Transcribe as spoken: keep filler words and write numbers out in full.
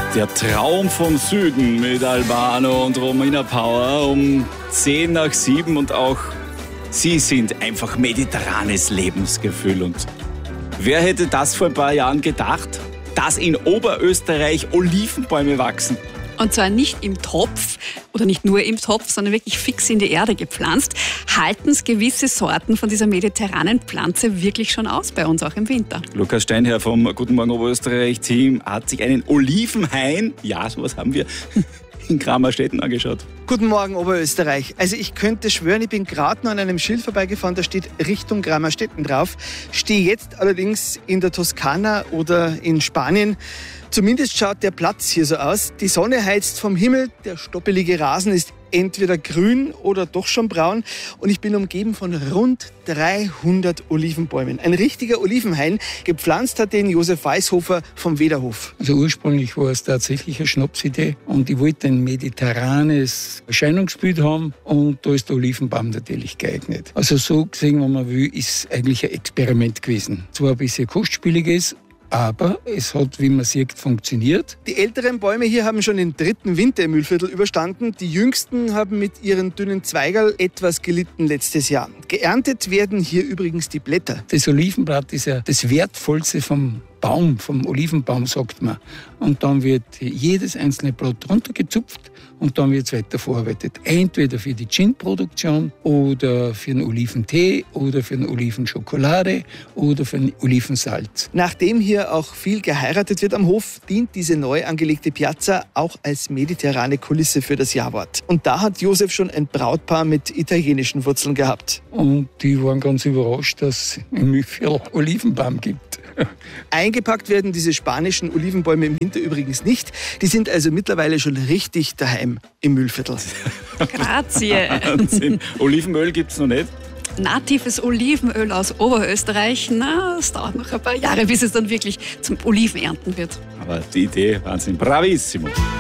Der Traum vom Süden mit Albano und Romina Power um zehn nach sieben und auch sie sind einfach mediterranes Lebensgefühl. Und wer hätte das vor ein paar Jahren gedacht, dass in Oberösterreich Olivenbäume wachsen? Und zwar nicht im Topf oder nicht nur im Topf, sondern wirklich fix in die Erde gepflanzt. Halten es gewisse Sorten von dieser mediterranen Pflanze wirklich schon aus bei uns, auch im Winter? Lukas Steinherr vom Guten Morgen Oberösterreich-Team hat sich einen Olivenhain, ja, sowas haben wir, in Kramerstetten angeschaut. Guten Morgen Oberösterreich. Also ich könnte schwören, ich bin gerade noch an einem Schild vorbeigefahren, da steht Richtung Kramerstetten drauf. Stehe jetzt allerdings in der Toskana oder in Spanien. Zumindest schaut der Platz hier so aus. Die Sonne heizt vom Himmel, der stoppelige Rasen ist entweder grün oder doch schon braun und ich bin umgeben von rund dreihundert Olivenbäumen. Ein richtiger Olivenhain. Gepflanzt hat den Josef Weishofer vom Wederhof. Also ursprünglich war es tatsächlich eine Schnapsidee und ich wollte ein mediterranes Erscheinungsbild haben und da ist der Olivenbaum natürlich geeignet. Also so gesehen, wenn man will, ist eigentlich ein Experiment gewesen. Zwar ein bisschen kostspieliges, aber es hat, wie man sieht, funktioniert. Die älteren Bäume hier haben schon den dritten Winter im Mühlviertel überstanden. Die jüngsten haben mit ihren dünnen Zweigerl etwas gelitten letztes Jahr. Geerntet werden hier übrigens die Blätter. Das Olivenblatt ist ja das Wertvollste vom Baum, vom Olivenbaum, sagt man. Und dann wird jedes einzelne Blatt runtergezupft und dann wird es weiter verarbeitet. Entweder für die Gin-Produktion oder für den Oliventee oder für den Olivenschokolade oder für den Olivensalz. Nachdem hier auch viel geheiratet wird am Hof, dient diese neu angelegte Piazza auch als mediterrane Kulisse für das Jawort. Und da hat Josef schon ein Brautpaar mit italienischen Wurzeln gehabt. Und die waren ganz überrascht, dass es im Mühlviertel Olivenbaum gibt. Eingepackt werden diese spanischen Olivenbäume im Winter übrigens nicht. Die sind also mittlerweile schon richtig daheim im Mühlviertel. Grazie. Wahnsinn. Olivenöl gibt es noch nicht? Natives Olivenöl aus Oberösterreich, na, es dauert noch ein paar Jahre, bis es dann wirklich zum Olivenernten wird. Aber die Idee, Wahnsinn. Bravissimo.